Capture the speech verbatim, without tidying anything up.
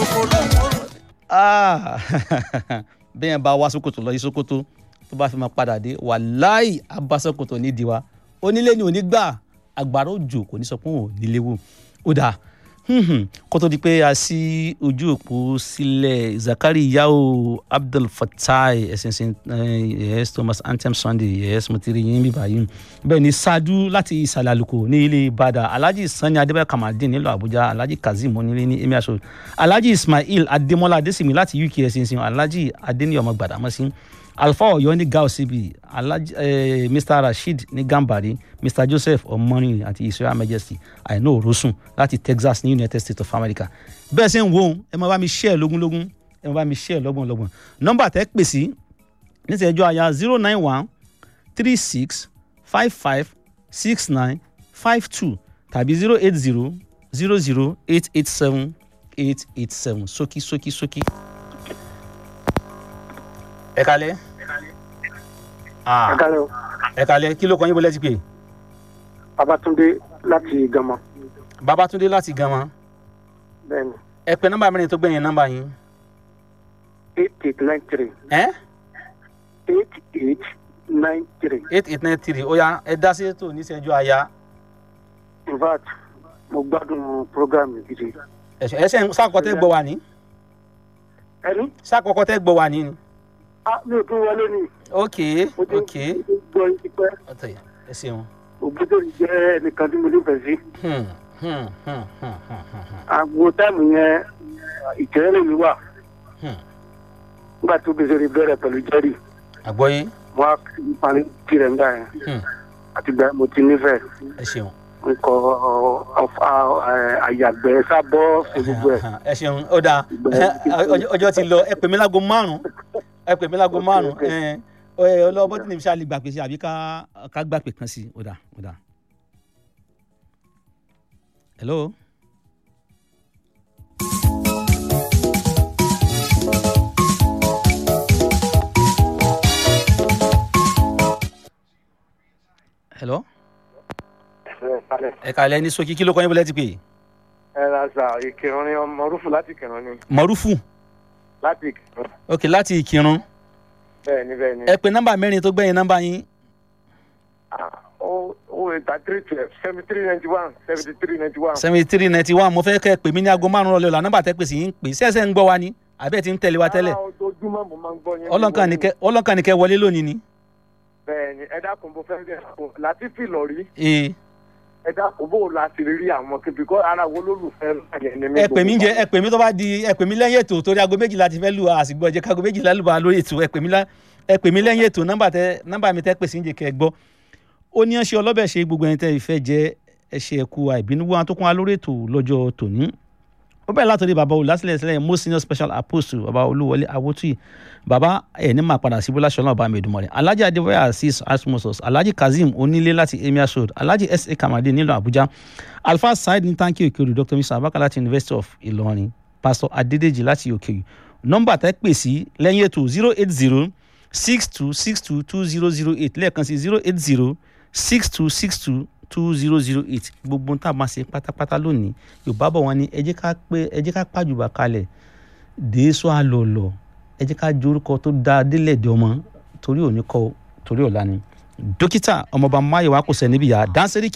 ah bẹ́ẹ̀ bá wá Sókótó lọ yí Sókótó tó bá fi máa padà dé wàláì abá Sókótó nídìí wa onílé ni ò ní gbà àgbàrá òjò kò ní sọ pé òun ò nílé wò ó dáa kó tó di pé a sí ojú òpó sílẹ̀ Zakari Yao Abdul Fatai ẹ̀sìnsìn yes Thomas Anthem Sunday yes mo ti rí yín bí báyìí bẹ́ẹ̀ ni Sadu láti ìsàlẹ̀ àlùkò ní ilé Ìbàdàn Alhaji Sani Adébáyọ̀ Kamadin nílùú Àbújá Alhaji Kazeem onílé ní Emir Road Alhaji Ismail Adémọ́lá Adésìmí láti U K ẹ̀sìnsìn Alhaji Adéníyọmọ Gbàdámọ́sí Alfa Ọ̀yọ́ ní Gao Síbi Alhaji eh, Mister Rasheed ní Gambari Mister Joseph Omoni àti Israel Majesty Aina Orosun láti Texas ní United States of America bẹ́ẹ̀ ṣe ń wo ẹ máa bá mi share lógúnlógún ẹ máa bá mi share lọ́gbọ̀nlọ́gbọ̀n nọ́mbà tẹ́ pè sí níṣẹ́jọ́ àyà zero nine one three six five five six nine five two tàbí zero eight zero zero zero eight eight seven eight eight seven sókí sókí sókí. ẹ kalẹ̀ ẹ kalẹ̀ o ẹ kalẹ̀ kí ló kàn yín bọ́lẹ́ ti pè. Babatunde láti Gama. Babatunde láti Gama. bẹ́ẹ̀ni. ẹ pè nọ́mbà mẹ́rin tó gbẹ̀yìn nọ́mbà yín. eight eight nine three. ẹ. eight eight nine three. eight eight nine three ó yá ẹ dá sí ètò níṣẹ́jú àyà. in fact mo gbádùn program gidi. ẹ ṣe sàkọ́tẹ́ gbọ́ wà ní. ẹni. sàkọ́kọ́ tẹ́ gbọ́ wà ní ni. ah mi ò tún wọlé ni. ok ok. mo ti gbọ́ yín tipẹ́. ọ̀tọ̀ yà ẹ ṣeun. Ògbódòrì jẹ́ ẹnìkan tí mo nífẹ̀ẹ́ sí. àgbo táìmù yẹn ìtẹ́rẹ́ mi wà. nígbà tó bẹ̀rẹ̀ rẹ̀ bẹ̀rẹ̀ pẹ̀lú jẹ́rì. àgbọ̀yé. mo á parí tirẹ̀ ń gbà yẹn. àtìgbà mo ti nífẹ̀ẹ́. ẹ ṣeun. n kọ àyàgbẹ́ sábọ́ ṣe gbogbo ẹ̀. ẹ ṣeun ó dáa ọjọ́ ti lọ ẹ pè mí láago márùn-ún ẹ pè mí láago márùn-ún ọlọ́bọ̀ tí nìbísà lè gbà pé sí àbí ká gbà pé kan sí ó dáa ó dáa. hello. hello. ẹ kàlẹ́ ní sókí kí ló kọ́ yín bọ́lẹ́ ti pè. ẹ ra sa Ìkìrun ni Mọ̀rúfù láti Ìkìrun ni. Mọ̀rúfù. láti Ìkìrun. ok láti Ìkìrun. bẹ́ẹ̀ni bẹ́ẹ̀ni. ẹ pè nọ́mbà mẹ́rin tó gbẹ̀yìn nọ́mbà yín. o o ta three twelve seventy three ninety one seventy three ninety one. seventy three ninety one mo fẹ́ kẹ́ ẹ pè mí ní aago márùn-ún ọ̀lẹ́ ọ̀la nọ́mbà tẹ́ pè sí yín pè sẹ́sẹ́ ń gbọ́ wa ni àbẹ́ ti ń tẹ̀lé wa tẹ́lẹ̀. ojoojúmọ́ mo máa ń gbọ́ yín. ọlọ́nkàn ni kẹ́ wọlé lónìí ni. bẹ́ẹ̀ni ẹ dákun bó fẹ́ bẹ́ẹ̀ láti fi lọ rí. ee. ẹ dákun bó láti rí àwọn kébì kọ́ ara wo lólùfẹ́ ẹ pè mí jẹ ẹ pè mí tó bá di ẹ pè mí lẹ́yìn ètò torí aago méjìlá ti fẹ́ lù àsìgbọ́ jẹ́ káago méjìlá lù bá lórí ètò ẹ pè mí lá ẹ pè mí lẹ́yìn ètò nọ́mbà tẹ nọ́mbà mi tẹ́ pè sí ń jẹ́ kẹ́ ẹ gbọ́ ó ní ẹ ṣe ọlọ́bẹ̀ ṣe gbogbo ẹni tẹ́ ìfẹ́ jẹ́ ẹ ṣe ẹ̀kú àìbínú wọn tó kún wa lórí ètò lọ́jọ́ tòní ó bẹ̀rẹ̀ látọ̀dé bàbá olùdásílẹ̀ sílẹ̀ most senior special apostle bàbá olúwọlé awótúyì bàbá ẹ̀ ní máa padà sí bọ́lá ṣọlá ọba mẹ́dùmọ̀rẹ́ alhaji adébáyọ̀ asis asmusos alhaji kazeem onílé láti Emir Road alhaji s a kamade nílùú àbújá alfa said ní tanki òkèrè dr mr abaka láti university of ìlọrin pastor adédèjì láti òkèrè nọ́mbà tẹ́ pè sí lẹ́yìn ètò zero eight zero six two six two two zero zero eight lẹ́ẹ̀kan sí zero eight zero six two six two two zero zero eight gbogbo tá a máa ṣe pátápátá lónìí yorùbá bọ̀ wọ́n ní ẹ jẹ́ ká pé ẹ jẹ́ ká pàjùbà kalẹ̀ dèésọ àlọ́ọ̀lọ́ ẹ jẹ́ ká jorúkọ tó dáa délẹ̀ dé ọmọ torí òní kọ́ torí ọ̀la ni dókítà ọmọọba máyọ̀wá kò sẹ́ níbí yá dáńsẹ́ríkì